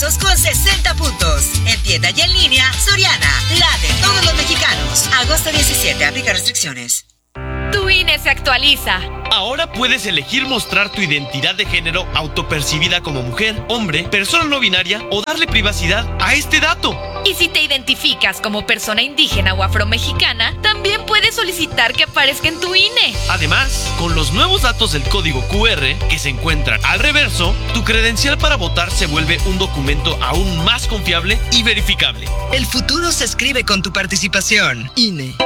pesos con 60 puntos. En tienda y en línea, Soriana, la de todos los mexicanos. Agosto 17, aplica restricciones. Tu INE se actualiza. Ahora puedes elegir mostrar tu identidad de género autopercibida como mujer, hombre, persona no binaria o darle privacidad a este dato. Y si te identificas como persona indígena o afromexicana, también puedes solicitar que aparezca en tu INE. Además, con los nuevos datos del código QR que se encuentran al reverso, tu credencial para votar se vuelve un documento aún más confiable y verificable. El futuro se escribe con tu participación. INE.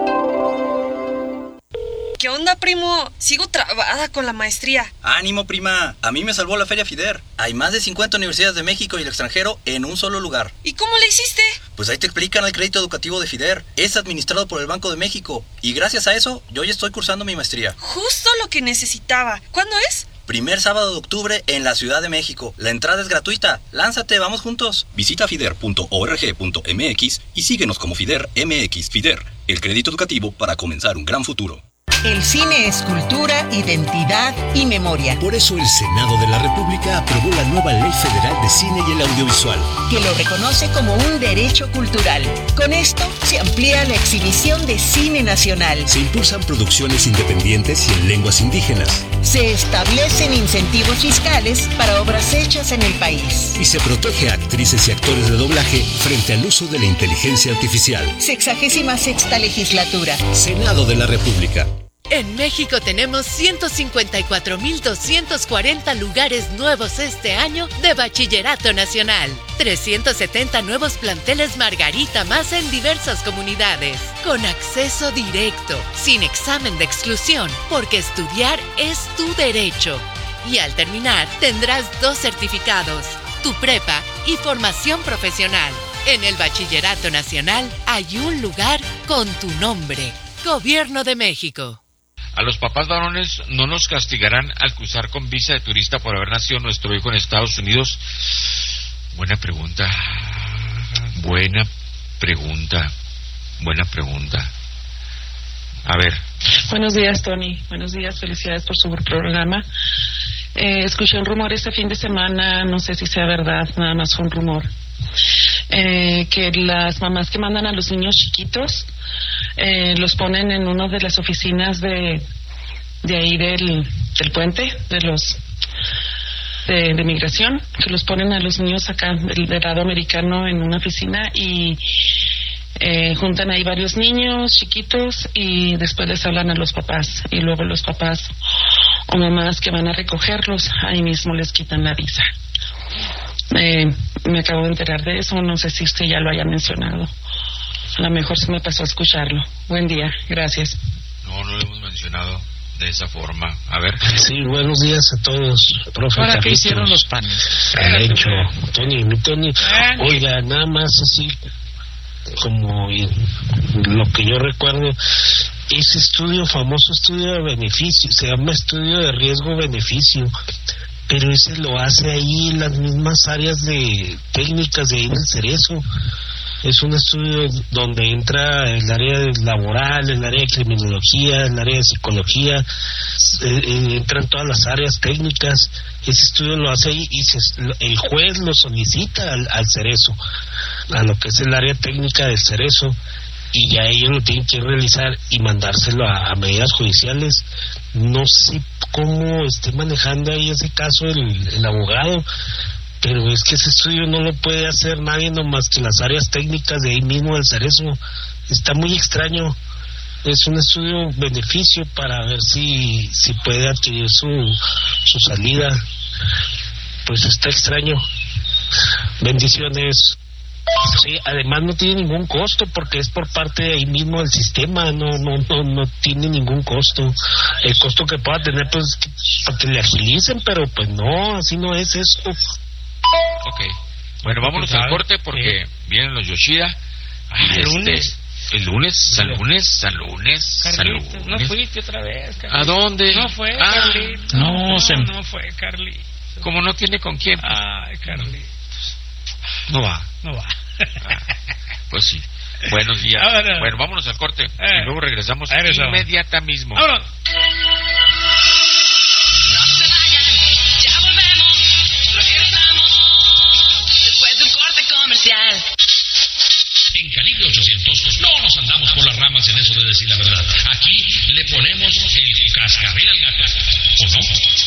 ¿Qué onda, primo? Sigo trabada con la maestría. ¡Ánimo, prima! A mí me salvó la Feria FIDER. Hay más de 50 universidades de México y el extranjero en un solo lugar. ¿Y cómo le hiciste? Pues ahí te explican el crédito educativo de FIDER. Es administrado por el Banco de México. Y gracias a eso, yo ya estoy cursando mi maestría. Justo lo que necesitaba. ¿Cuándo es? Primer sábado de octubre en la Ciudad de México. La entrada es gratuita. Lánzate, vamos juntos. Visita fider.org.mx y síguenos como FIDER MX. FIDER, el crédito educativo para comenzar un gran futuro. El cine es cultura, identidad y memoria. Por eso el Senado de la República aprobó la nueva Ley Federal de Cine y el Audiovisual, que lo reconoce como un derecho cultural. Con esto se amplía la exhibición de cine nacional. Se impulsan producciones independientes y en lenguas indígenas. Se establecen incentivos fiscales para obras hechas en el país. Y se protege a actrices y actores de doblaje frente al uso de la inteligencia artificial. 66ª legislatura. Senado de la República. En México tenemos 154,240 lugares nuevos este año de Bachillerato Nacional. 370 nuevos planteles Margarita más en diversas comunidades. Con acceso directo, sin examen de exclusión, porque estudiar es tu derecho. Y al terminar, tendrás 2 certificados, tu prepa y formación profesional. En el Bachillerato Nacional hay un lugar con tu nombre. Gobierno de México. A los papás varones no nos castigarán al cruzar con visa de turista por haber nacido nuestro hijo en Estados Unidos. Buena pregunta. A ver. Buenos días, Tony. Buenos días, felicidades por su programa. Escuché un rumor este fin de semana, no sé si sea verdad, nada más fue un rumor. Que las mamás que mandan a los niños chiquitos los ponen en una de las oficinas de ahí del puente de migración, que los ponen a los niños acá del lado americano en una oficina y juntan ahí varios niños chiquitos y después les hablan a los papás y luego los papás o mamás que van a recogerlos ahí mismo les quitan la visa. Me acabo de enterar de eso, no sé si usted ya lo haya mencionado. A lo mejor se me pasó a escucharlo. Buen día, gracias. No lo hemos mencionado de esa forma. A ver. Sí, buenos días a todos, profe. ¿Para qué hicieron los panes? Hecho, Tony. Oiga, nada más así como lo que yo recuerdo, ese famoso estudio de beneficio, se llama estudio de riesgo-beneficio, pero ese lo hace ahí en las mismas áreas de técnicas de ahí en el Cerezo. Es un estudio donde entra el área laboral, el área de criminología, el área de psicología, entran todas las áreas técnicas. Ese estudio lo hace ahí y el juez lo solicita al Cerezo, a lo que es el área técnica del Cerezo, y ya ellos lo tienen que realizar y mandárselo a medidas judiciales. No sé cómo esté manejando ahí ese caso el abogado, pero es que ese estudio no lo puede hacer nadie nomás que las áreas técnicas de ahí mismo del Cerezo. Está muy extraño. Es un estudio beneficio para ver si puede adquirir su salida. Pues está extraño. Bendiciones. Sí, además no tiene ningún costo porque es por parte de ahí mismo del sistema, no tiene ningún costo. El costo que pueda tener pues para que le agilicen, pero pues no, así no es eso. Ok, bueno, vámonos al corte porque vienen los Yoshida. ¿El lunes? El lunes, San Lunes. Carlitos, no fuiste otra vez, Carlitos. ¿A dónde? No fue, Carlitos. No fue, Carlitos. Como no tiene con quién. Ay, Carlitos. No va. Pues sí. Buenos días. Ahora. Bueno, vámonos al corte y luego regresamos inmediata mismo. ¡Vámonos! 0800. No nos andamos por las ramas en eso de decir la verdad. Aquí le ponemos el cascabel al gato. ¿O no?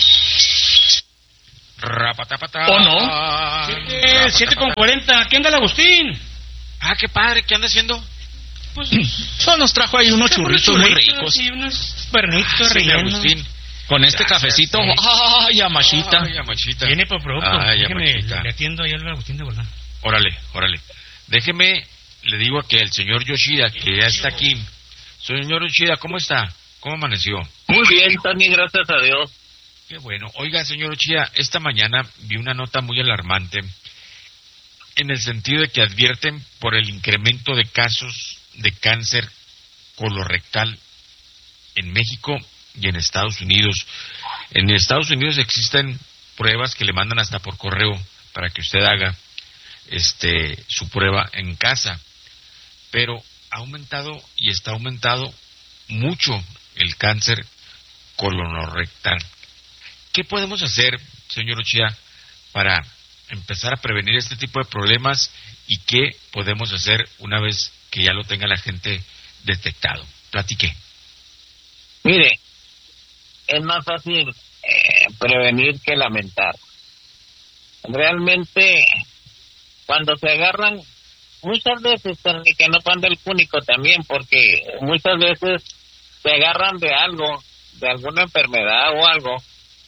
Rapatapata. ¿O no? 7:40. ¿Qué anda el Agustín? Ah, qué padre. ¿Qué anda haciendo? Pues solo nos trajo ahí unos churritos muy ricos. Y unos cuernitos rellenos. Agustín. Con este Gracias, cafecito. sí. ¡Ay, Amachita! Ay, Amachita. Viene por producto. Ay, Déjeme, Amachita. le atiendo ahí al Agustín de verdad. Órale. Déjeme, le digo que el señor Yoshida, que ya está aquí. Señor Yoshida, ¿cómo está? ¿Cómo amaneció? Muy bien, Tony, gracias a Dios. Qué bueno. Oiga, señor Yoshida, esta mañana vi una nota muy alarmante en el sentido de que advierten por el incremento de casos de cáncer colorectal en México y en Estados Unidos. En Estados Unidos existen pruebas que le mandan hasta por correo para que usted haga su prueba en casa, pero ha aumentado y está aumentado mucho el cáncer colorectal. ¿Qué podemos hacer, señor Uchida, para empezar a prevenir este tipo de problemas y qué podemos hacer una vez que ya lo tenga la gente detectado? Platique. Mire, es más fácil prevenir que lamentar. Realmente, cuando se agarran, muchas veces, que no pan del cúnico también, porque muchas veces se agarran de algo, de alguna enfermedad o algo,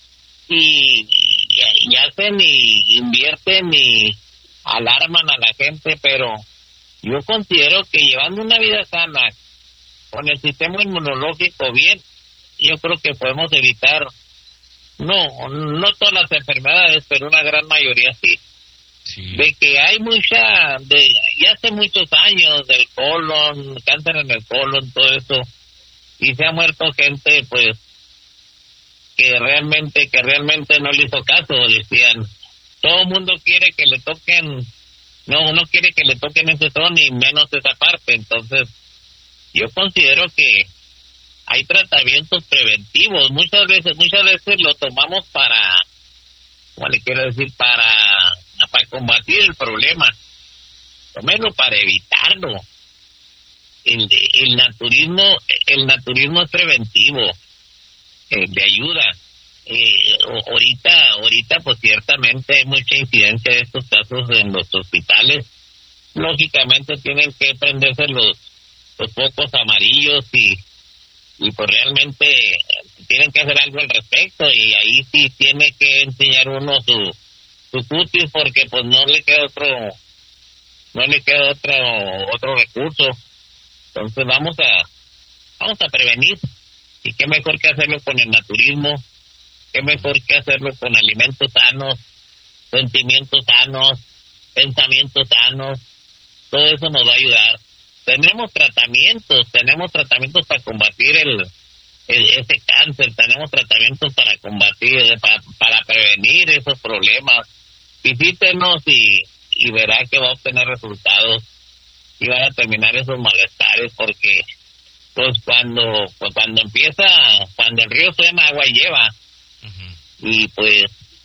y hacen y invierten y alarman a la gente, pero yo considero que llevando una vida sana, con el sistema inmunológico bien, yo creo que podemos evitar, no todas las enfermedades, pero una gran mayoría sí. De que hay ya hace muchos años del colon, cáncer en el colon, todo eso, y se ha muerto gente, pues, que realmente no le hizo caso. Decían, todo el mundo quiere que le toquen, no quiere que le toquen ese son y menos esa parte. Entonces, yo considero que hay tratamientos preventivos. Muchas veces lo tomamos para combatir el problema, tomarlo para evitarlo. El naturismo es preventivo, de ayuda. Ahorita pues ciertamente hay mucha incidencia de estos casos en los hospitales. Lógicamente tienen que prenderse los focos amarillos y pues realmente tienen que hacer algo al respecto, y ahí sí tiene que enseñar uno su cutis, porque pues no le queda otro recurso. Entonces vamos a prevenir, y qué mejor que hacerlo con el naturismo, qué mejor que hacerlo con alimentos sanos, sentimientos sanos, pensamientos sanos. Todo eso nos va a ayudar. Tenemos tratamientos para combatir ese cáncer, tenemos tratamientos para combatir, para prevenir esos problemas. Visítenos y verá que va a obtener resultados y van a terminar esos malestares, porque pues cuando el río suena, agua lleva. Y pues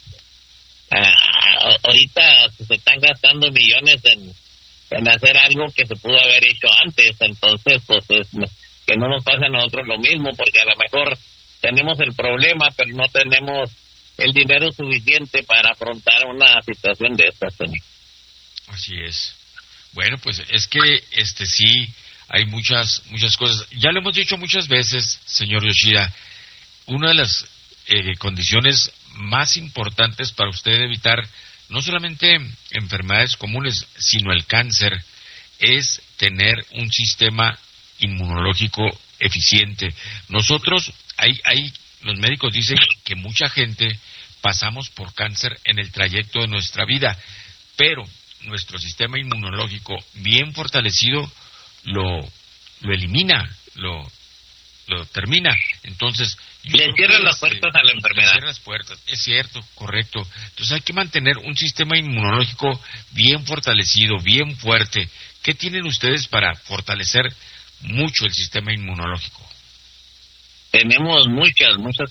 ahorita se están gastando millones en hacer algo que se pudo haber hecho antes. Entonces pues que no nos pase a nosotros lo mismo, porque a lo mejor tenemos el problema pero no tenemos el dinero suficiente para afrontar una situación de estas. Así es. Bueno, pues es que sí hay muchas cosas. Ya lo hemos dicho muchas veces, señor Yoshida. Una de las condiciones más importantes para usted evitar no solamente enfermedades comunes, sino el cáncer, es tener un sistema inmunológico eficiente. Nosotros, los médicos dicen que mucha gente pasamos por cáncer en el trayecto de nuestra vida, pero nuestro sistema inmunológico bien fortalecido lo elimina, lo termina. Entonces, le cierran las puertas a la enfermedad. Le cierran las puertas, es cierto, correcto. Entonces hay que mantener un sistema inmunológico bien fortalecido, bien fuerte. ¿Qué tienen ustedes para fortalecer mucho el sistema inmunológico? Tenemos muchas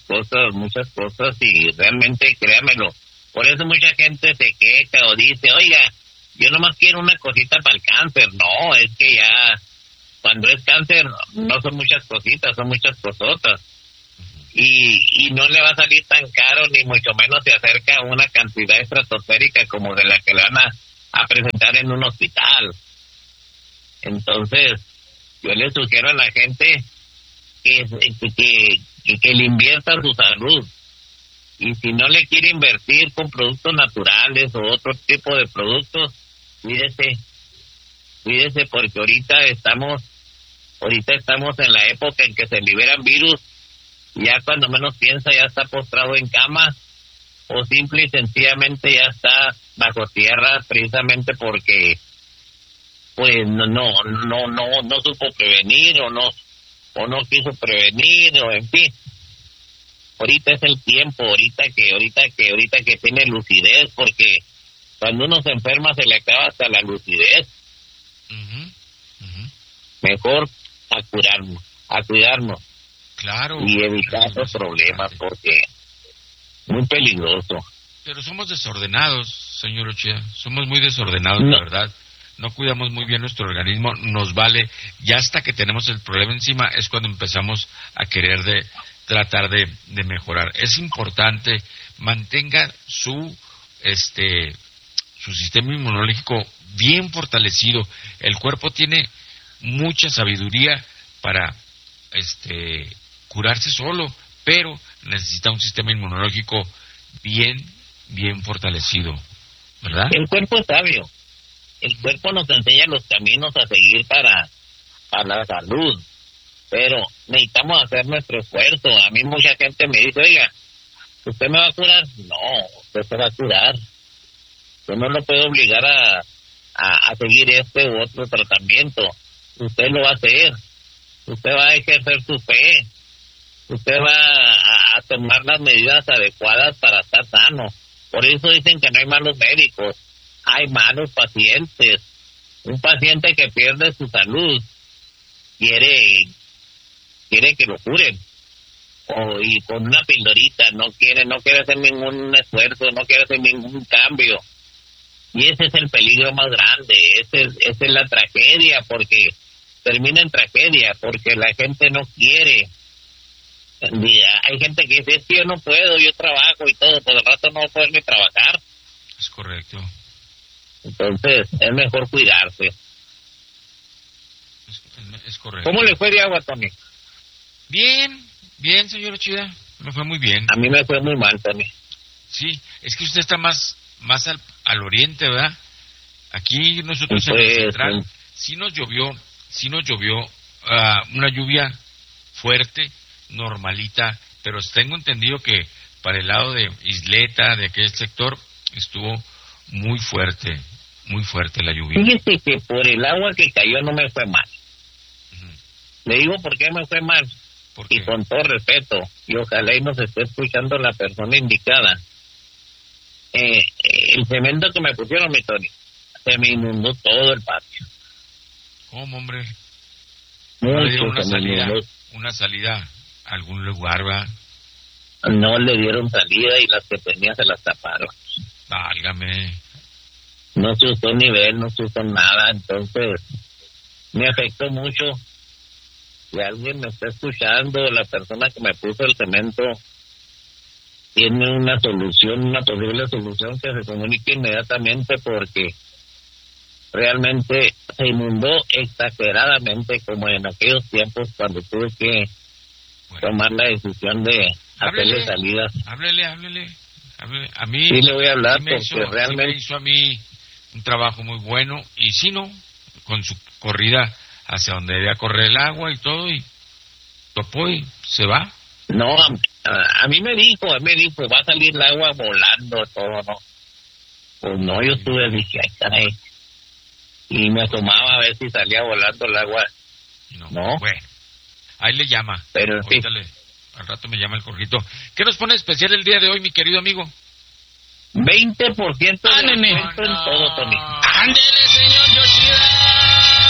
cosas y realmente, créamelo, por eso mucha gente se queja o dice, oiga, yo nomás quiero una cosita para el cáncer. No, es que ya, cuando es cáncer, no son muchas cositas, son muchas cosotas. Y no le va a salir tan caro, ni mucho menos se acerca a una cantidad estratosférica como de la que le van a presentar en un hospital. Entonces, yo le sugiero a la gente que le invierta su salud. Y si no le quiere invertir con productos naturales o otro tipo de productos, cuídese porque ahorita estamos en la época en que se liberan virus. Ya cuando menos piensa ya está postrado en cama o simple y sencillamente ya está bajo tierra, precisamente porque pues no supo prevenir o no quiso prevenir, o en fin. Ahorita es el tiempo, ahorita que tiene lucidez, porque cuando uno se enferma se le acaba hasta la lucidez. Mejor a cuidarnos. Claro. Y evitar los problemas, porque muy peligroso. Pero somos desordenados, señor Ochea, somos muy desordenados, la verdad. No cuidamos muy bien nuestro organismo, nos vale, ya hasta que tenemos el problema encima es cuando empezamos a querer tratar de mejorar. Es importante, mantenga su sistema inmunológico bien fortalecido. El cuerpo tiene mucha sabiduría para curarse solo, pero necesita un sistema inmunológico bien fortalecido, ¿verdad? El cuerpo es sabio. El cuerpo nos enseña los caminos a seguir para la salud, pero necesitamos hacer nuestro esfuerzo. A mí mucha gente me dice, oiga, ¿usted me va a curar? No, usted se va a curar. Yo no lo puedo obligar a seguir este u otro tratamiento. Usted lo va a hacer. Usted va a ejercer su fe. Usted va a tomar las medidas adecuadas para estar sano. Por eso dicen que no hay malos médicos. Hay malos pacientes. Un paciente que pierde su salud quiere que lo curen. Y con una pildorita no quiere hacer ningún esfuerzo, no quiere hacer ningún cambio. Y ese es el peligro más grande. Esa es la tragedia, porque termina en tragedia, porque la gente no quiere. Hay gente que dice, es que yo no puedo, yo trabajo y todo, por el rato no voy a poder ni trabajar. Es correcto. Entonces, es mejor cuidarse. Es correcto. ¿Cómo le fue de agua, Tony? Bien, señor Ochida. Me fue muy bien. A mí me fue muy mal, Tony. Sí, es que usted está más al oriente, ¿verdad? Aquí nosotros pues, en el central sí nos llovió una lluvia fuerte, normalita, pero tengo entendido que para el lado de Isleta, de aquel sector, estuvo muy fuerte la lluvia. Fíjese que por el agua que cayó no me fue mal. Le digo por qué me fue mal. Y con todo respeto, y ojalá y nos esté escuchando la persona indicada. El cemento que me pusieron, mi Tony, se me inundó todo el patio. ¿Cómo, hombre? ¿No le dieron una salida a algún lugar, va? No le dieron salida y las que tenía se las taparon. Válgame. No se usó nivel, no se usó nada, entonces me afectó mucho. Si alguien me está escuchando, la persona que me puso el cemento tiene una posible solución, que se comunique inmediatamente, porque realmente se inundó exageradamente, como en aquellos tiempos cuando tuve que tomar la decisión de hacerle salidas. Háblele. A mí sí le voy a hablar, porque realmente me hizo a mí un trabajo muy bueno, y si no, con su corrida hacia donde debía correr el agua y todo, y topó y se va. No, a mí me dijo, va a salir el agua volando, todo, ¿no? Pues no, yo dije, ay, caray. Y me asomaba a ver si salía volando el agua. No. Bueno, ahí le llama. Pero sí. Al rato me llama el Jorgito. ¿Qué nos pone especial el día de hoy, mi querido amigo? 20% de descuento en todo, Tony. ¡Ándele, señor Yoshida!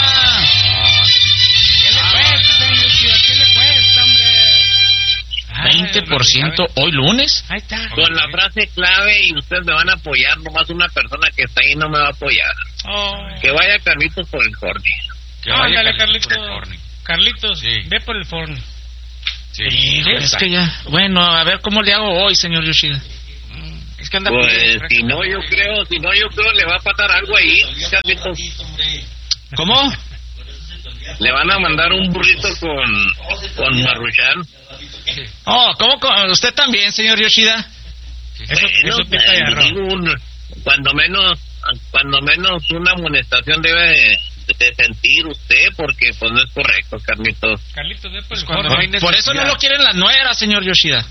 ¿Qué le cuesta, señor Yoshida? ¿Qué le cuesta, hombre? 20% hoy lunes. Ahí está. Con la frase clave y ustedes me van a apoyar, nomás una persona que está ahí no me va a apoyar. Que vaya Carlitos por el Forni. Ándale, Carlitos, ve por el Forni. Sí, es que ya. Bueno, a ver cómo le hago hoy, señor Yoshida. Es que anda pues si no yo creo le va a pasar algo ahí, Carlitos. ¿Cómo? Le van a mandar un burrito con Maruchan. Oh, ¿cómo con usted también, señor Yoshida? Eso cuando menos una amonestación debe de sentir usted, porque pues no es correcto, Carlitos. Por eso no lo quieren las nueras, señor Yoshida.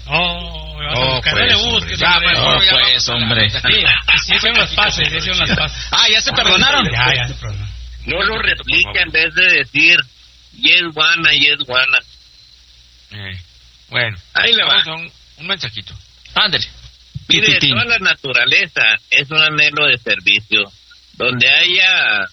Pues, hombre. Sí, hicieron las paces. Ah, ¿ya se perdonaron? Ya se perdonaron. No lo replica en vez de decir yes, guana. Bueno, ahí le va. Un mensajito. Ándale. Mire, toda la naturaleza es un anhelo de servicio. Donde haya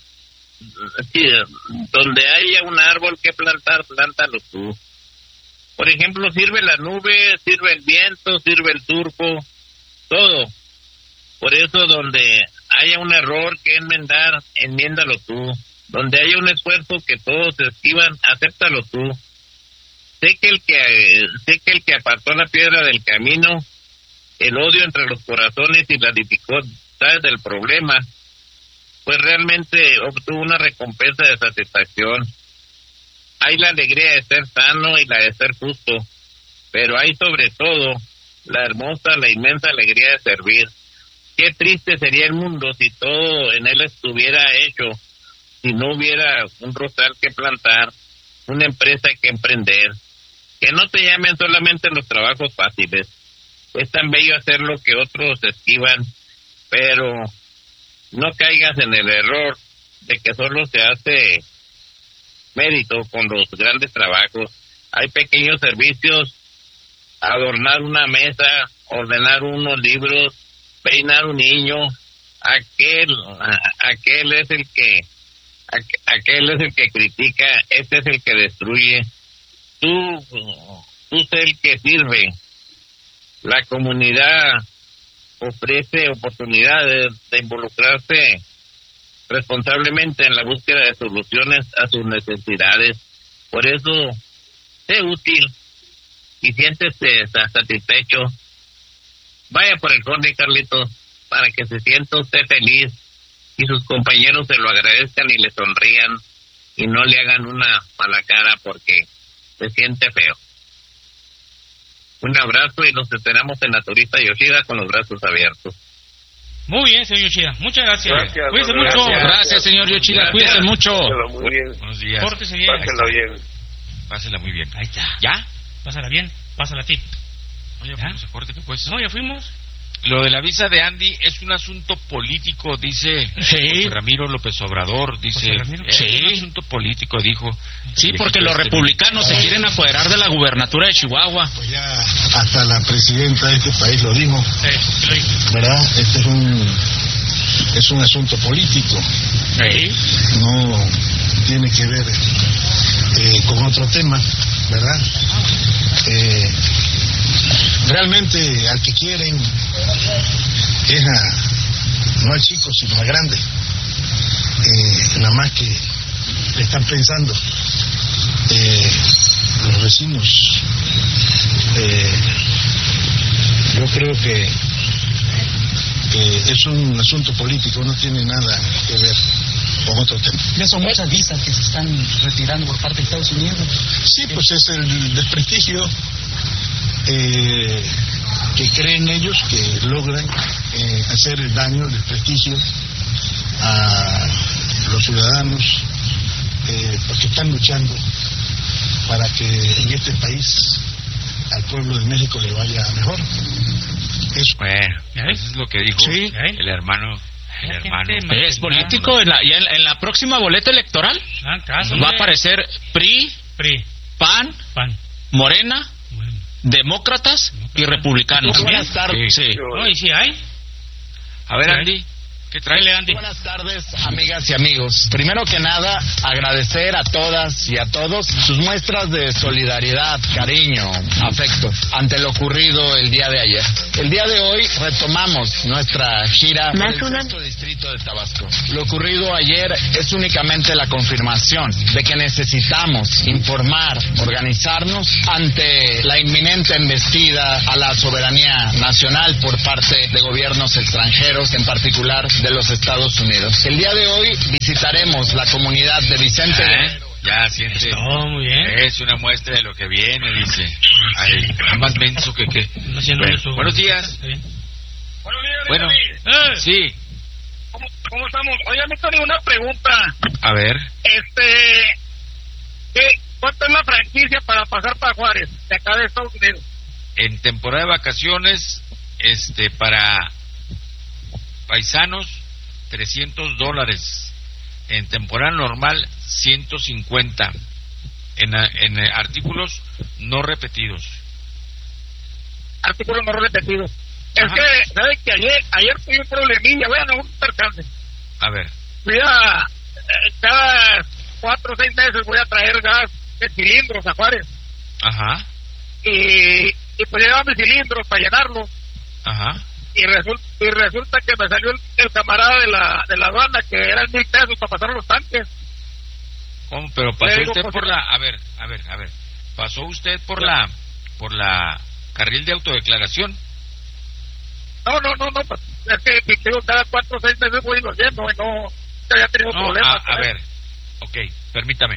un árbol que plantar, plántalo tú. Por ejemplo, sirve la nube, sirve el viento, sirve el turco, todo. Por eso, donde haya un error que enmendar, enmiéndalo tú. Donde haya un esfuerzo que todos esquivan, acéptalo tú. Sé que el que apartó la piedra del camino, el odio entre los corazones y las dificultades del problema, pues realmente obtuvo una recompensa de satisfacción. Hay la alegría de ser sano y la de ser justo, pero hay sobre todo la inmensa alegría de servir. Qué triste sería el mundo si todo en él estuviera hecho, si no hubiera un rosal que plantar, una empresa que emprender. Que no te llamen solamente los trabajos fáciles. Es tan bello hacer lo que otros esquivan, pero no caigas en el error de que solo se hace mérito con los grandes trabajos. Hay pequeños servicios, adornar una mesa, ordenar unos libros, peinar un niño. Aquel es el que critica, este es el que destruye. Tú sé el que sirve. La comunidad ofrece oportunidades de involucrarse responsablemente en la búsqueda de soluciones a sus necesidades. Por eso, sé útil y siéntese satisfecho. Vaya por el Forni, Carlitos, para que se sienta usted feliz y sus compañeros se lo agradezcan y le sonrían y no le hagan una mala cara porque se siente feo. Un abrazo y los esperamos en la Turista Yoshida con los brazos abiertos. Muy bien, señor Yoshida. Muchas gracias. Cuídese mucho. Gracias, señor Yoshida. Cuídese mucho. Muy bien. Buenos días. Pórtese bien. Pásela muy bien. Ahí está. ¿Ya? Pásala bien. Pásala a ti. Oye, pues corte que pues. No, ya fuimos. Lo de la visa de Andy es un asunto político, dice José Ramiro López Obrador, dice. Es un asunto político, dijo. Sí, porque los republicanos se quieren apoderar de la gubernatura de Chihuahua. Pues ya hasta la presidenta de este país lo dijo, ¿verdad? Este es un asunto político. No tiene que ver con otro tema, ¿verdad? Realmente al que quieren es no al chico, sino al grande. Nada más que le están pensando los vecinos. Yo creo que es un asunto político, no tiene nada que ver con otro tema. Ya son muchas visas que se están retirando por parte de Estados Unidos. Sí, pues es el desprestigio que creen ellos que logran hacer el daño, el desprestigio a los ciudadanos, porque están luchando para que en este país al pueblo de México le vaya mejor. Bueno, eso es lo que dijo el hermano. Es político. En la próxima boleta electoral va a aparecer PRI, PAN, Morena, Demócratas y Republicanos. Buenas tardes. Sí. ¿Y si hay? A ver, Andy. ¿Qué trae, Andy? Buenas tardes, amigas y amigos. Primero que nada, agradecer a todas y a todos sus muestras de solidaridad, cariño, afecto ante lo ocurrido el día de ayer. El día de hoy retomamos nuestra gira en el sexto distrito de Tabasco. Lo ocurrido ayer es únicamente la confirmación de que necesitamos informar, organizarnos ante la inminente embestida a la soberanía nacional por parte de gobiernos extranjeros, en particular de los Estados Unidos. El día de hoy visitaremos la comunidad de Vicente Guerrero. Ya siente. Muy bien. Es una muestra de lo que viene, dice. Ay, más menso que qué. Buenos días. Bueno, sí. ¿Cómo estamos? Oye, me tengo una pregunta. A ver. ¿Cuánto es la franquicia para pasar para Juárez, de acá de Estados Unidos? En temporada de vacaciones, para paisanos, $300. En temporada normal, 150. En artículos no repetidos. Artículos no repetidos. Ajá. Es que, ¿sabes que ayer tuve un problemilla? Voy a dar un percance. A ver. Fui cada 4 o 6 meses voy a traer gas de cilindros a Juárez. Ajá. Y pues llevaba mis cilindros para llenarlos. Ajá. Y resulta que me salió el camarada de la aduana que eran $1,000 para pasar los tanques. ¿Cómo? Pero pasó usted por la... A ver. ¿Pasó usted por la carril de autodeclaración? No, pues, es que cada 4 o 6 meses voy y lo lleno y no había tenido problemas. A ver, ok, permítame.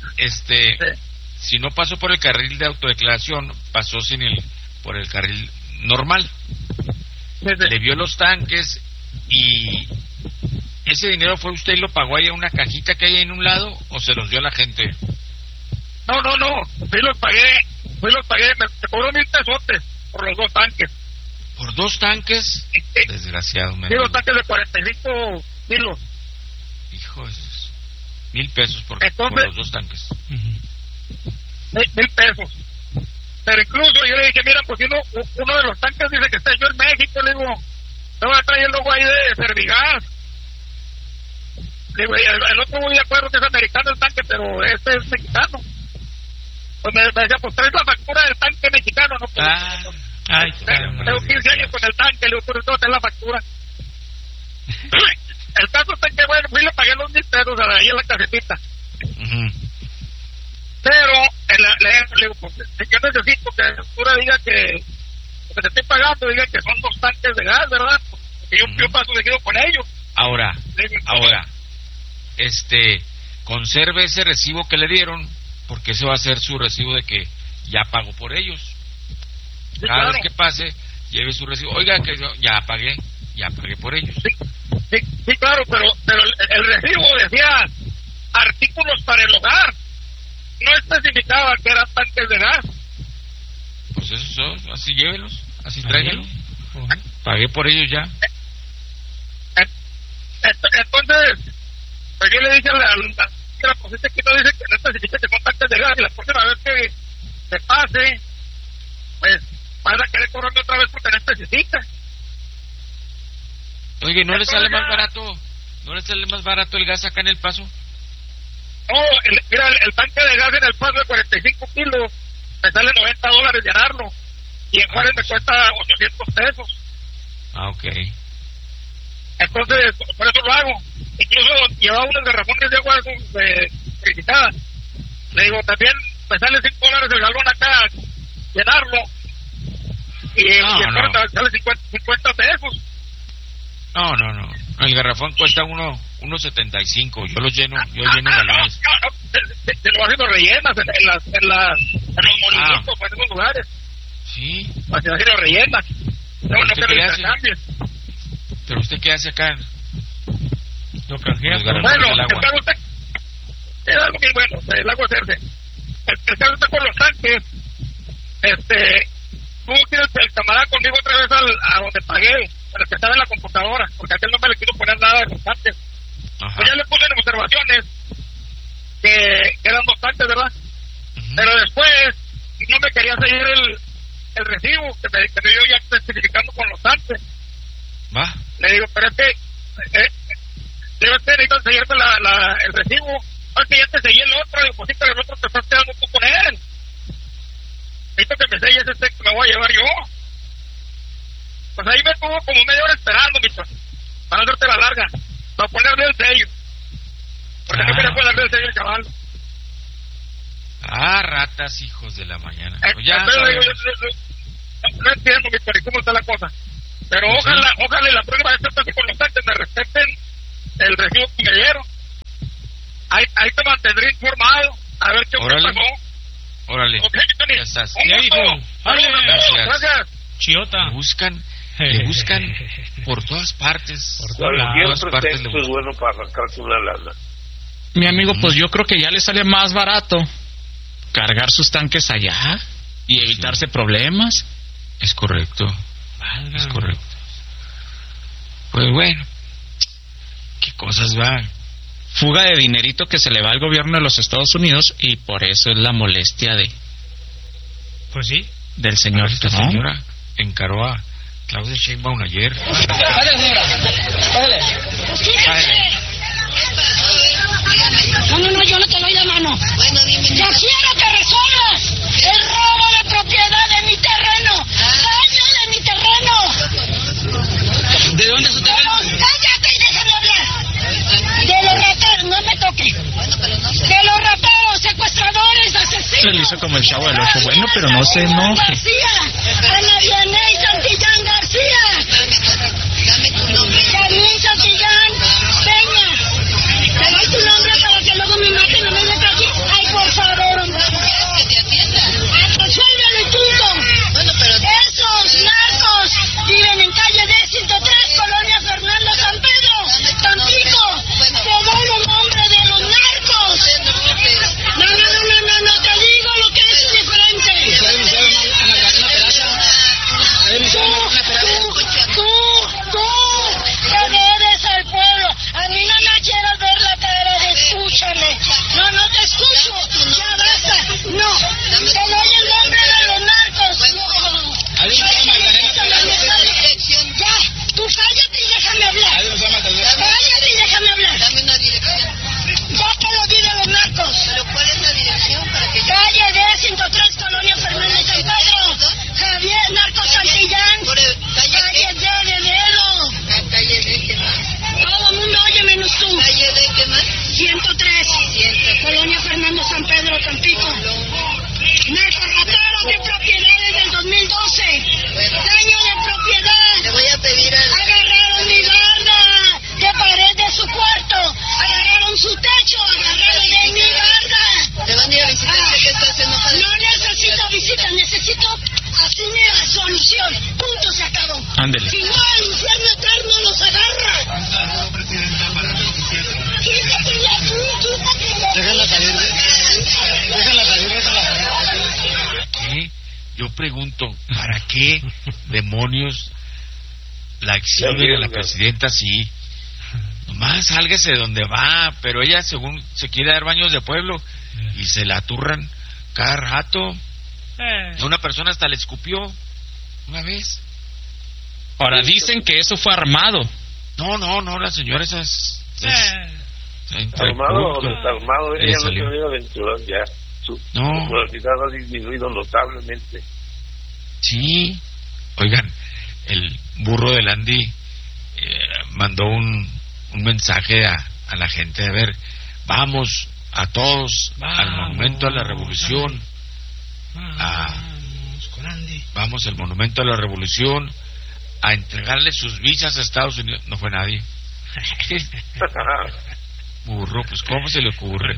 Si no pasó por el carril de autodeclaración, pasó por el carril normal. Le vio los tanques y ese dinero fue usted y lo pagó ahí a una cajita que hay en un lado o se los dio a la gente. No, fui los pagué, me cobró $1,000 por los 2 tanques. ¿Por 2 tanques? Desgraciado. Sí, 2 tanques de 45 kilos. Hijo de $1,000 por los 2 tanques. $1,000. Pero incluso yo le dije, mira, pues uno de los tanques dice que está yo en México, le digo, te voy a traer el logo ahí de Servigas. Le digo, el otro muy de acuerdo que es americano el tanque, pero este es mexicano. Pues me decía, pues traes la factura del tanque mexicano, ¿no? Pues, tengo 15 años con el tanque, le digo, por eso tengo la factura. El caso es que, bueno, fui y le pagué los $1,000 ahí en la casetita. Pero le digo, pues, yo necesito que la factura diga que te estoy pagando, diga que son 2 tanques de gas, ¿verdad? Porque yo paso seguido con ellos. Ahora, conserve ese recibo que le dieron, porque ese va a ser su recibo de que ya pagó por ellos. Sí, Cada claro. vez que pase, lleve su recibo. Oiga, que yo ya pagué por ellos. Sí, claro, pero el recibo decía artículos para el hogar. No especificaba que eran tanques de gas. Pues eso, así llévelos, así tráiganlos. Pagué por ellos ya. Entonces, pues yo le dije a la posita que no dice que no especifica que son tanques de gas, y la próxima vez que se pase, pues van a querer cobrarme otra vez porque no especifica. Oye, ¿no le sale más barato? ¿No le sale más barato el gas acá en El Paso? No, mira, el tanque de gas en El Paso de 45 kilos me sale $90 llenarlo, y en Juárez me cuesta $800. Ok. Entonces, por eso lo hago. Incluso llevaba unos garrafones de agua verificada. Le digo, también me sale $5 el galón acá llenarlo, y el sale 50 pesos. No. El garrafón cuesta $1.75. Yo lleno galones. Se lo hacen rellenas en los molinos, en esos lugares. Sí. Así lo rellenas. No que lo intercambies. ¿Pero usted qué hace acá? Lo canjea. Bueno, el carro está... Es algo bien bueno, el agua hacerse. El carro está con los tanques. Tuvo que ir el camarada conmigo otra vez a donde pagué, pero que estaba en la computadora, porque aquel no me le quiso poner nada de los tanques. Pues ya le puse en observaciones que eran 2 tanques, ¿verdad? Pero después no me quería seguir el recibo que me dio ya especificando con los tanques. ¿Va? Le digo, pero es que debe ser, necesito seguirme el recibo. Es que ya te seguí el otro, y pues sí, pero el otro te estás quedando tú con él. Necesito que me selles este que me voy a llevar yo. Pues ahí me tuvo como media hora esperando, mijo, para hacerte la larga, para ponerle el sello. Porque no quería ponerle el sello al chaval. Ratas, hijos de la mañana. Pues ya no entiendo, mijo, cómo está la cosa. Pero pues ojalá y la próxima vez que con los taxis me respeten el recibo que me dieron. Ahí te mantendré informado. A ver qué pasó. Órale. Okay, ya estás. Gracias. Chiota. Le buscan por todas partes. Por todas partes. Esto es bueno para arrancarse una lana. Mi amigo, pues yo creo que ya le sale más barato cargar sus tanques allá y evitarse problemas. Es correcto. Es correcto. Pues bueno, qué cosas va. Fuga de dinerito que se le va al gobierno de los Estados Unidos y por eso es la molestia de... Pues sí. Del señor. Esta señora encaró a Claudia Sheinbaum ayer. Dale, señora. Dale. No, yo no te doy la mano. Bueno, dime. Yo quiero que resuelvas el robo de propiedad de mi terreno. Daño de mi terreno. ¿De dónde es su terreno? Cállate y déjame hablar. De los rateros, no me toque. De los rateros, secuestradores, asesinos. Se le hizo como el Chavo del Ocho. Bueno, pero no se enoje. García, Ana Vianey Santillán García. Dame tu nombre. Carmen Santillán Peña. Te doy tu nombre para que luego me maten, no me metan aquí. Ay, por favor, hombre. Que te atienda. Resuélvelo tú. Bueno, pero... Esos narcos viven en calle D103, Colonia Fernando San Pedro, Tampico. Te doy el nombre de los narcos. No, te digo lo que es diferente. Tú, que eres al pueblo. A mí no me quieras ver la cara de escúchame. No te escucho. Ya basta. No, te doy el nombre de los narcos. Ya, tú cállate y déjame hablar. Cállate y déjame hablar. Dame una dirección. Ya te lo di de los narcos. ¿Pero cuál es la dirección para que... Calle D103, Colonia Fernández San Pedro. Javier Narcos Santillán. Calle D de Dedo. Calle D, ¿qué más? Todo el mundo oye menos tú. Calle D, ¿qué más? 103. Colonia Fernando San Pedro, Tampico. Narcorateros de propiedades del 2012. Daño de propiedad. Le voy a pedir a... Agarraron mi barda de pared de su cuarto. Agarraron su techo. Agarraron de mi barda. ¿Te van a ir a visitar? ¿Qué estás enojado? No necesito visita, necesito así la solución. Punto, se acabó. Ándele. Si no, al infierno eterno los agarra. Quítate ya tú, quítate ya. Déjala salir. ¿Qué? Yo pregunto, ¿para qué demonios la exhiben a la presidenta así? Nomás sálgase de donde va, pero ella según se quiere dar baños de pueblo y se la aturran cada rato. A una persona hasta le escupió una vez. Ahora dicen que eso fue armado. No, la señora esa es armado o desarmado, ella no se debe aventurar ya. Su popularidad ha disminuido notablemente. Sí. Oigan, el burro del Andy mandó un mensaje a la gente. A ver, vamos a todos al Monumento a la Revolución. Vamos al Monumento a la Revolución a entregarle sus visas a Estados Unidos. No fue nadie. Burro, pues ¿cómo se le ocurre?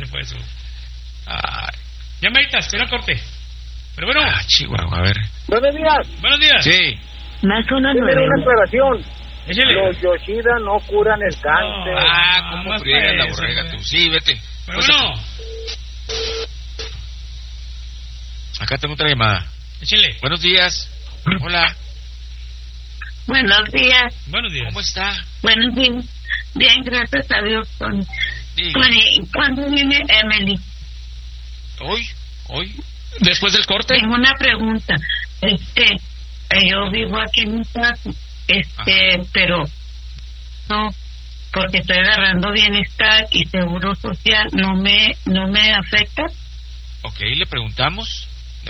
Ya me editas, que no corte. Pero bueno. Chihuahua, a ver. Buenos días. Buenos días. Sí. Más una aclaración. Échale. Los Yoshida no curan el cáncer. ¿Cómo friegas la borrega tú? Sí, vete. Pero bueno. Acá tengo otra llamada. Échale. Buenos días. Hola. Buenos días. Buenos días. ¿Cómo está? Buenos días. Bien, gracias a Dios. ¿Cuándo viene Emily? Hoy. Después del corte. Tengo una pregunta. Yo vivo aquí en mi casa. Pero no porque estoy agarrando bienestar y seguro social, ¿no me afecta? Ok, le preguntamos.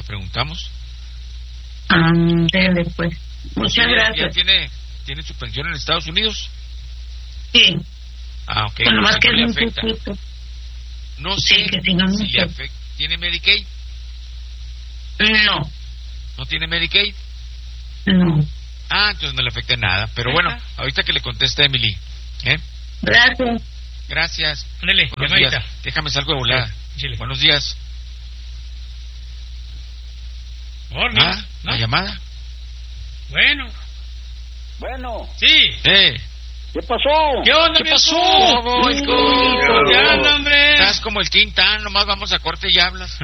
Dele, pues. Muchas gracias. ¿Ya tiene su pensión en Estados Unidos? Sí. Ah, ok. Bueno, más no que le es afecta. No sé sí, que si no si le afecta. ¿Tiene Medicaid? No. ¿No tiene Medicaid? No. Ah, entonces no le afecta nada. Pero bueno, ahorita que le conteste Emily. Gracias. Ándale, buenos días. Déjame salgo de volada. Buenos días. La llamada. Bueno. Sí. ¿Qué pasó? ¿Qué onda, ¿Qué pasó? ¿Qué onda, hombre? Estás como el Quintán, nomás vamos a corte y hablas.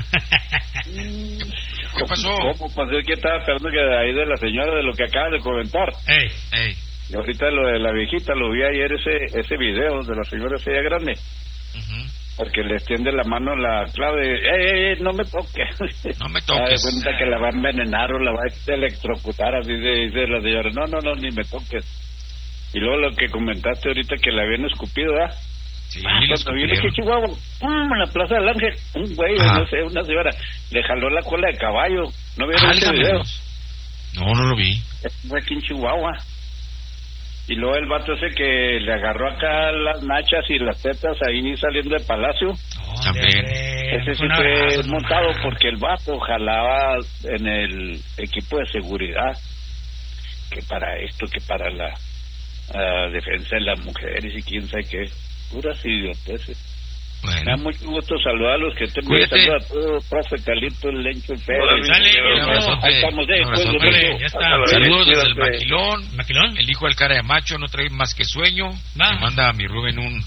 ¿Qué pasó? ¿Cómo pasó? ¿Qué estaba esperando que ahí de la señora de lo que acaba de comentar? Y ahorita lo de la viejita, lo vi ayer ese video de la señora esa ya grande. Porque le extiende la mano la clave. No me toques. No me toques. Da cuenta que la va a envenenar o la va a electrocutar, así dice la señora. No, ni me toques. Y luego lo que comentaste ahorita que la habían escupido, ¿verdad? Sí, cuando viene aquí Chihuahua, en la Plaza del Ángel, un güey, no sé, una señora, le jaló la cola de caballo. ¿No vieron ese video? No lo vi. Fue aquí en Chihuahua. Y luego el vato ese que le agarró acá las nachas y las tetas ahí saliendo del Palacio. También. Ese sí fue montado porque el vato jalaba en el equipo de seguridad. Que para esto, que para la defensa de las mujeres y quién sabe qué. Puras idioteces. Bueno. Me da mucho gusto saludar a los que estén bien. Saludos a todos, profe Calito, el Lencho, el Pedro. Ahí estamos, ya está. Saludos desde el Maquilón. El hijo del cara de macho no trae más que sueño. Me manda a mi Rubén un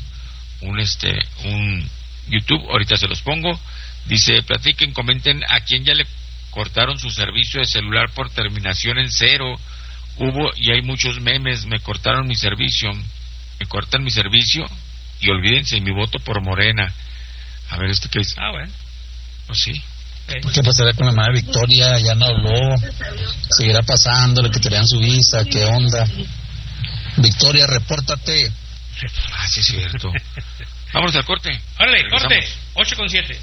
YouTube, ahorita se los pongo. Dice, platiquen, comenten a quién ya le cortaron su servicio de celular por terminación en 0. Y hay muchos memes, me cortan mi servicio y olvídense mi voto por Morena. A ver, ¿esto qué es? Bueno. Pues sí. ¿Qué pasará con la madre Victoria? Ya no habló. ¿Seguirá pasando? ¿Le quitarían su visa? ¿Qué onda? Victoria, repórtate. Sí es cierto. Vámonos al corte. Órale, corte. 8:07.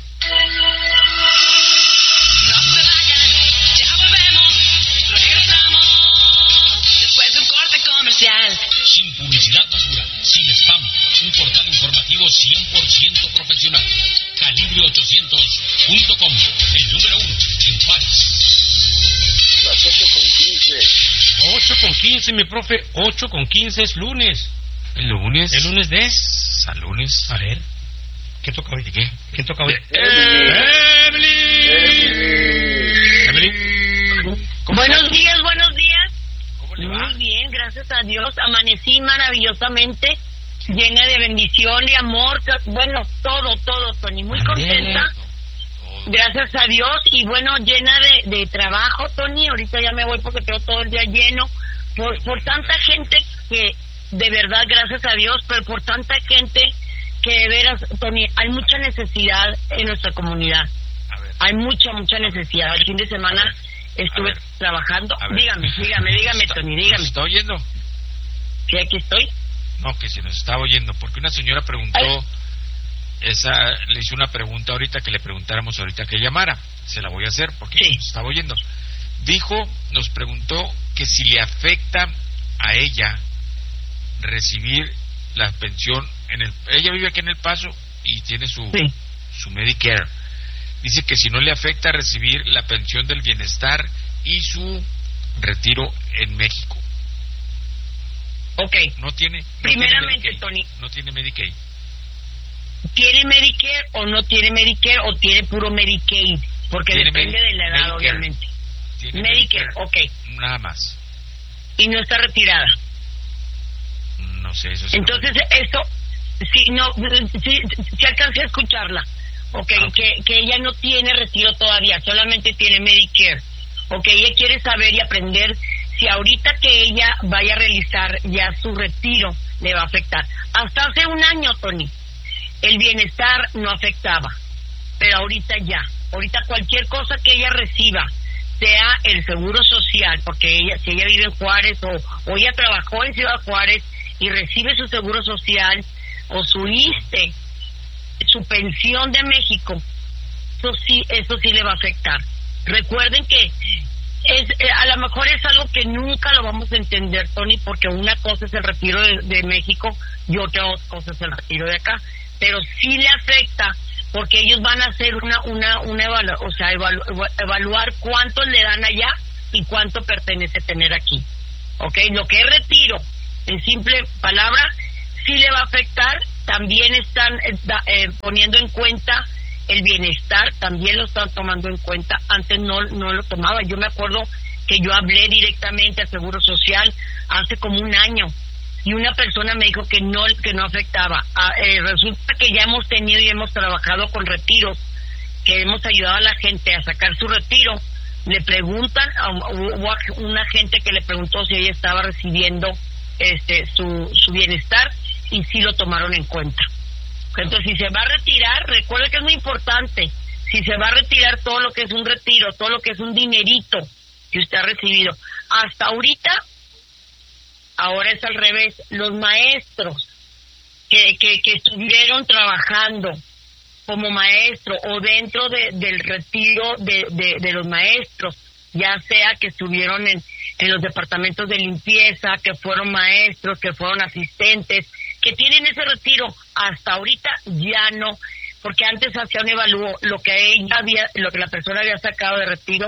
Sin publicidad basura, sin spam, un portal informativo 100% profesional. Calibre800.com, el número 1 en Juárez. Las 8:15. 8:15, mi profe. 8:15 es lunes. ¿El lunes? ¿El lunes de? San lunes. A ver. ¿Qué toca hoy? ¿Qué? ¿Quién toca hoy? Emily. Buenos días. Muy bien, gracias a Dios. Amanecí maravillosamente, llena de bendición, de amor. Bueno, todo, Tony. Muy contenta. Gracias a Dios. Y bueno, llena de trabajo, Tony. Ahorita ya me voy porque tengo todo el día lleno. Por tanta gente que, de verdad, gracias a Dios, pero por tanta gente que, de veras, Tony, hay mucha necesidad en nuestra comunidad. Hay mucha necesidad. El fin de semana estuve trabajando. Dígame, Tony, dígame. ¿Nos está oyendo? Sí, aquí estoy. No, que si nos está oyendo, porque una señora preguntó, le hizo una pregunta ahorita que le preguntáramos ahorita que llamara. Se la voy a hacer porque nos estaba oyendo. Nos preguntó que si le afecta a ella recibir la pensión ella vive aquí en El Paso y tiene su Medicare. Dice que si no le afecta recibir la pensión del bienestar y su retiro en México. Ok. Primeramente, Tony. No tiene Medicaid. ¿Tiene Medicare o no tiene Medicare o tiene puro Medicaid? Porque depende de la edad, Medicare. Obviamente. Medicare, ok. Nada más. ¿Y no está retirada? No sé, eso sí. Entonces, sí alcancé a escucharla. Que ella no tiene retiro todavía, solamente tiene Medicare. Ella quiere saber y aprender si ahorita que ella vaya a realizar ya su retiro le va a afectar. Hasta hace un año, Tony, el bienestar no afectaba, pero ahorita ya. Ahorita cualquier cosa que ella reciba, sea el seguro social, porque si ella vive en Juárez o ella trabajó en Ciudad Juárez y recibe su seguro social o su ISSSTE, su pensión de México, eso sí le va a afectar. Recuerden que a lo mejor es algo que nunca lo vamos a entender, Tony, porque una cosa es el retiro de México y otra cosa es el retiro de acá, pero sí le afecta porque ellos van a hacer evaluar cuánto le dan allá y cuánto pertenece tener aquí. ¿Ok? Lo que es retiro, en simple palabra, sí le va a afectar. También están poniendo en cuenta el bienestar, también lo están tomando en cuenta. Antes no lo tomaba. Yo me acuerdo que yo hablé directamente al Seguro Social hace como un año y una persona me dijo que no afectaba. Resulta que ya hemos tenido y hemos trabajado con retiros, que hemos ayudado a la gente a sacar su retiro. Le preguntan, hubo una gente que le preguntó si ella estaba recibiendo su bienestar y sí lo tomaron en cuenta. Entonces, si se va a retirar, recuerde que es muy importante, si se va a retirar todo lo que es un retiro, todo lo que es un dinerito que usted ha recibido, hasta ahorita, ahora es al revés, los maestros que estuvieron trabajando como maestro o dentro del retiro de los maestros, ya sea que estuvieron en los departamentos de limpieza, que fueron maestros, que fueron asistentes, que tienen ese retiro, hasta ahorita ya no, porque antes hacían un evalúo lo que la persona había sacado de retiro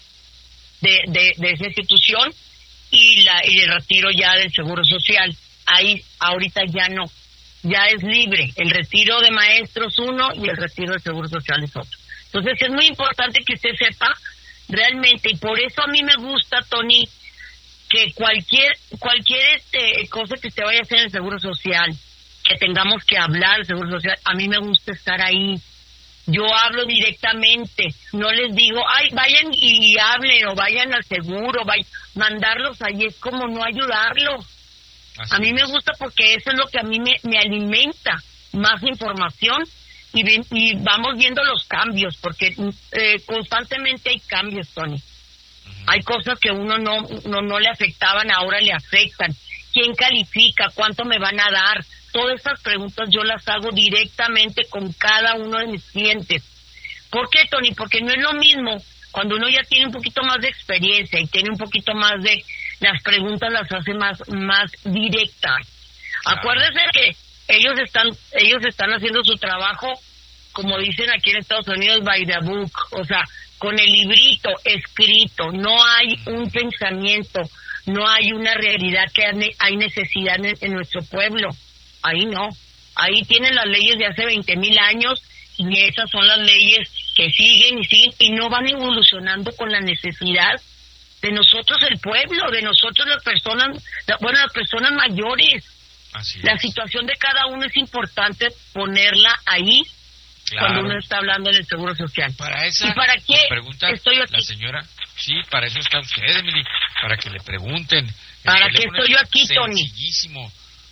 de esa institución y el retiro ya del Seguro Social. Ahí ahorita ya no, ya es libre, el retiro de maestros uno y el retiro del Seguro Social es otro. Entonces es muy importante que usted sepa realmente, y por eso a mí me gusta, Tony, que cualquier cosa que usted vaya a hacer en el Seguro Social, que tengamos que hablar del Seguro Social, a mí me gusta estar ahí. Yo hablo directamente, no les digo, ay, vayan y hablen, o vayan al seguro, mandarlos ahí es como no ayudarlos. Así a mí me gusta porque eso es lo que a mí me alimenta, más información, y vamos viendo los cambios, porque constantemente hay cambios, Tony. Hay cosas que uno no le afectaban, ahora le afectan. ¿Quién califica? ¿Cuánto me van a dar? Todas esas preguntas yo las hago directamente con cada uno de mis clientes. ¿Por qué, Tony? Porque no es lo mismo cuando uno ya tiene un poquito más de experiencia y tiene un poquito más de... Las preguntas las hace más directas. Claro. Acuérdese que ellos están haciendo su trabajo, como dicen aquí en Estados Unidos, by the book, o sea, con el librito escrito. No hay un pensamiento, no hay una realidad que hay necesidad en nuestro pueblo. Ahí no. Ahí tienen las leyes de hace 20,000 años y esas son las leyes que siguen y no van evolucionando con la necesidad de nosotros, el pueblo, de nosotros las personas mayores. Así es. La situación de cada uno es importante ponerla ahí. Claro. Cuando uno está hablando en el Seguro Social. Para esa, ¿y para qué pregunta estoy aquí? La señora, sí, para eso está usted, Emily, para que le pregunten. ¿Para qué estoy yo aquí, Tony? Sencillísimo,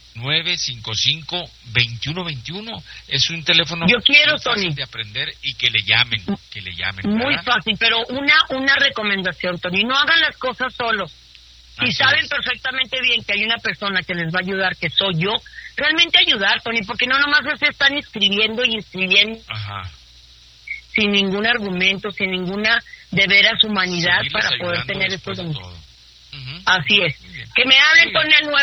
955-2121, es un teléfono yo quiero, muy fácil Tony, de aprender y que le llamen. Muy fácil, pero una recomendación, Tony, no hagan las cosas solos. Si saben perfectamente bien que hay una persona que les va a ayudar, que soy yo, realmente ayudar, Tony, porque no nomás se están inscribiendo Ajá. sin ningún argumento, sin ninguna de veras humanidad para poder tener estos beneficios. Así es. Que me hablen con el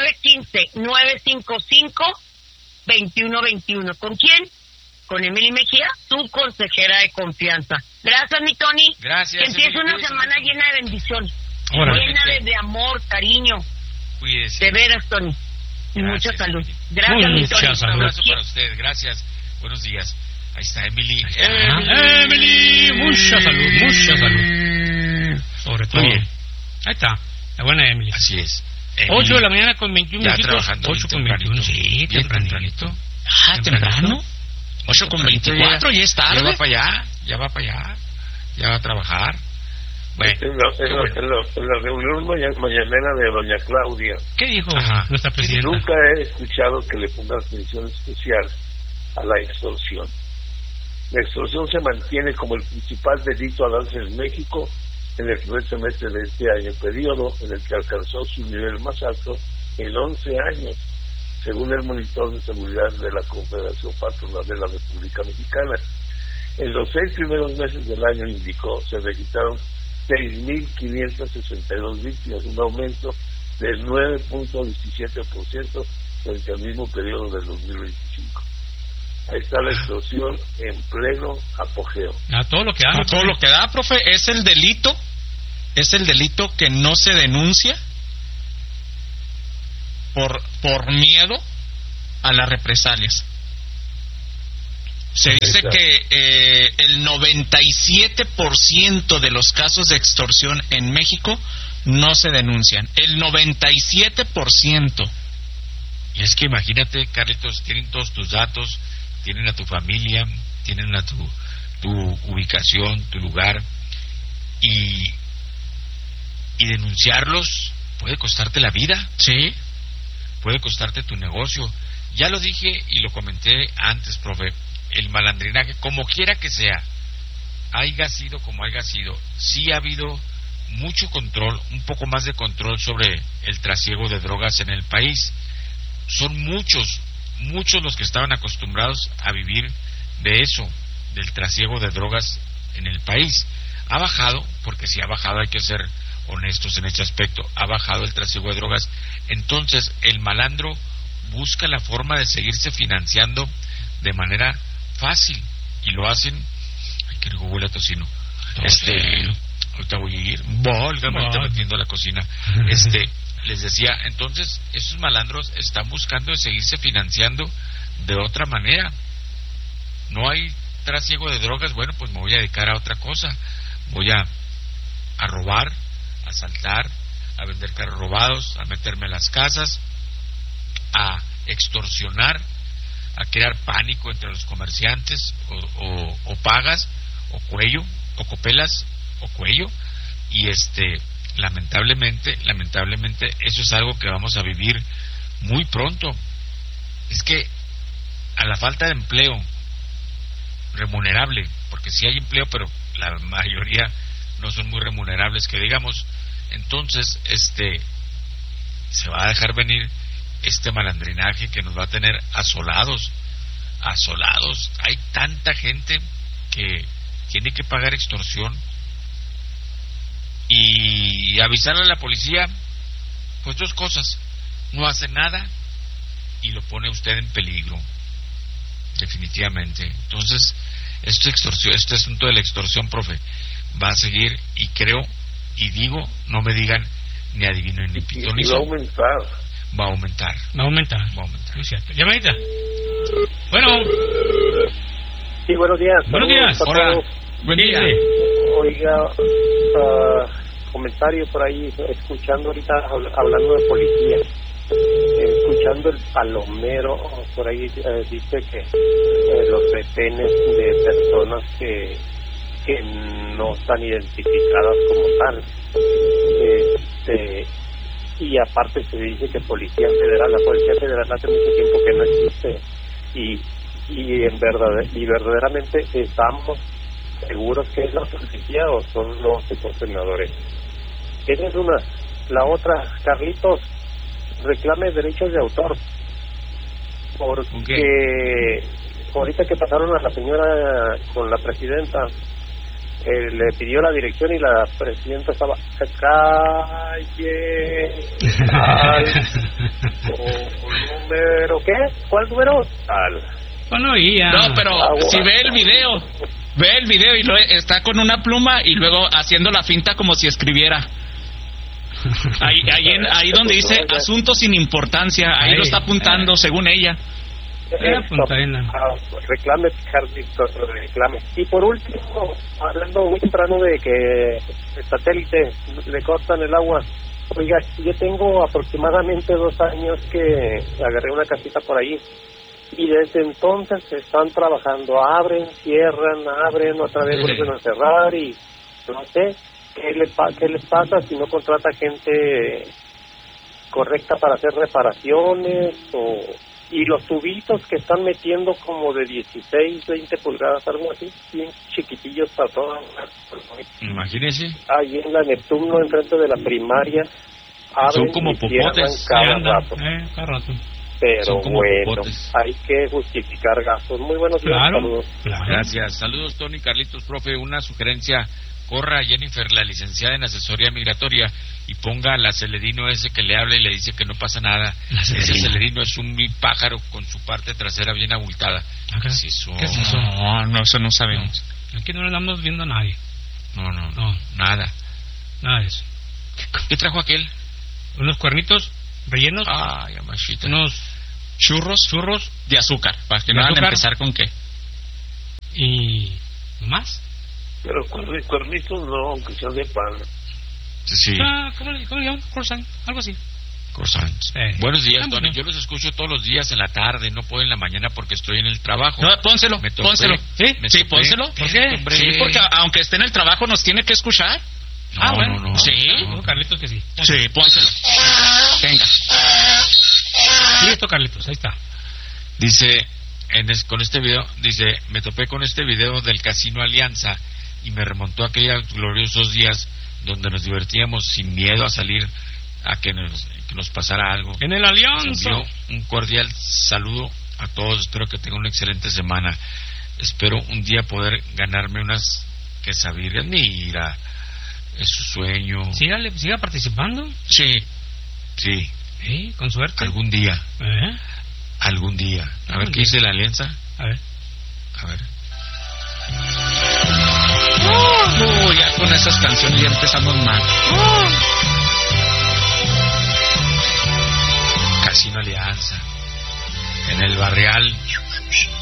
915-955-2121. ¿Con quién? Con Emily Mejía, tu consejera de confianza. Gracias, mi Tony. Gracias. Que empiece una semana llena de bendición. Llena de amor, cariño. Cuídese. De veras, Tony. Y mucha salud. Gracias, mi Tony. Un abrazo para usted. Gracias. Buenos días. Ahí está Emily. Emily, mucha salud. Sobre todo. Ahí está. La buena Emily. Así es. 8 de la mañana con 21 ya minutos. Trabajando 8 con 21. Sí, tempranito. ¿Temprano? 8 con 24, ya es tarde. Ya va para allá. Ya va a trabajar. Bueno, en la reunión mañanera de doña Claudia, ¿qué dijo nuestra presidenta? Nunca he escuchado que le pongan atención especial a la extorsión. La extorsión se mantiene como el principal delito a darse en México en el primer semestre de este año, periodo en el que alcanzó su nivel más alto en 11 años. según el monitor de seguridad de la Confederación Patronal de la República Mexicana. En los 6 primeros meses del año, indicó, se registraron 6.562 víctimas, un aumento del 9.17% frente al mismo periodo del 2025. Ahí está la extorsión en pleno apogeo. A todo lo que da, profe, es el delito que no se denuncia por miedo a las represalias. Se dice que el 97% de los casos de extorsión en México no se denuncian. El 97%. Y es que imagínate, Carlitos, tienen todos tus datos, tienen a tu familia, tienen a tu ubicación, tu lugar, y denunciarlos puede costarte la vida. Sí. Puede costarte tu negocio. Ya lo dije y lo comenté antes, profe. El malandrinaje, como quiera que sea, haya sido como haya sido, sí ha habido mucho control, un poco más de control sobre el trasiego de drogas en el país. Son muchos los que estaban acostumbrados a vivir de eso, del trasiego de drogas en el país. Ha bajado, porque si ha bajado, hay que ser honestos en este aspecto, ha bajado el trasiego de drogas. Entonces el malandro busca la forma de seguirse financiando de manera fácil, y lo hacen. Ay, que rico huele a tocino. Ahorita voy a ir, válgame, ahorita metiendo a la cocina. Les decía, entonces esos malandros están buscando de seguirse financiando de otra manera. No hay trasiego de drogas, bueno, pues me voy a dedicar a otra cosa. Voy a robar, a asaltar, a vender carros robados, a meterme en las casas, a extorsionar, a crear pánico entre los comerciantes, o pagas, o cuello, o copelas, o cuello, y lamentablemente eso es algo que vamos a vivir muy pronto. Es que a la falta de empleo remunerable, porque sí hay empleo, pero la mayoría no son muy remunerables, que digamos, entonces se va a dejar venir este malandrinaje que nos va a tener asolados. Hay tanta gente que tiene que pagar extorsión, y avisarle a la policía, pues dos cosas: no hace nada y lo pone usted en peligro, definitivamente. Entonces este asunto de la extorsión, profe, va a seguir, y creo y digo, no me digan ni adivinen ni pitonizo. Va a aumentar. Muy cierto. Llamadita. Bueno. Sí, buenos días. Hola. Buen día. Oiga, comentario por ahí, escuchando ahorita, hablando de policía, escuchando el palomero, por ahí dice que los retenes de personas que no están identificadas como tal, y aparte se dice que la Policía Federal hace mucho tiempo que no existe, y verdaderamente estamos seguros que es la policía o son los extorsionadores. Esa es una. La otra, Carlitos, reclame derechos de autor, porque ahorita que pasaron a la señora con la presidenta, le pidió la dirección y la presidenta estaba número, ¿qué? ¿Cuál número? Bueno, no, pero si ve el video y está con una pluma y luego haciendo la finta como si escribiera. Ahí donde dice asunto sin importancia, ahí lo está apuntando según ella. Reclame. Y por último, hablando muy temprano de que el satélite le cortan el agua, oiga, yo tengo aproximadamente 2 años que agarré una casita por ahí, y desde entonces están trabajando, abren, cierran, otra vez vuelven a cerrar, y no sé qué les pasa si no contrata gente correcta para hacer reparaciones, y los tubitos que están metiendo como de 16, 20 pulgadas, algo así, bien chiquitillos para todas. Imagínese. Ahí en la Neptuno, enfrente de la primaria, abren, son como popotes. cada rato. Cada rato. pero bueno, hay que justificar gastos. Muy buenos días, saludos. Gracias, saludos Tony, Carlitos, profe, una sugerencia, corra a Jennifer, la licenciada en asesoría migratoria, y ponga al acelerino ese que le habla y le dice que no pasa nada. Ese acelerino es un pájaro con su parte trasera bien abultada. ¿Qué es eso? No, eso no sabemos. Aquí no le estamos viendo a nadie. No, nada de eso. ¿Qué trajo aquel? Unos cuernitos rellenos. Ay, amachita. Unos churros de azúcar, para que no van a empezar con qué. ¿Y más? Pero cuernitos no, aunque sean de pan. Sí. ¿Cómo le llaman? Croissant, algo así. Croissants. Buenos días, Tony. Yo los escucho todos los días en la tarde, no puedo en la mañana porque estoy en el trabajo. No, pónselo. Sí, pónselo. ¿Por qué? Sí, porque aunque esté en el trabajo nos tiene que escuchar. No. Sí. No, Carlitos que sí. Sí, pónselo. Venga. Listo, Carlitos, ahí está. Dice, con este video, me topé con este video del Casino Alianza y me remontó a aquellos gloriosos días donde nos divertíamos sin miedo a salir a que nos pasara algo. En el Alianza. Un cordial saludo a todos, espero que tengan una excelente semana. Espero un día poder ganarme unas quesadillas. Mira, es su sueño. Siga participando. Sí. Sí, con suerte. Algún día. Algún día. A ver qué dice la Alianza. A ver. Ya con esas canciones ya empezamos mal. Casino Alianza. En el Barrial.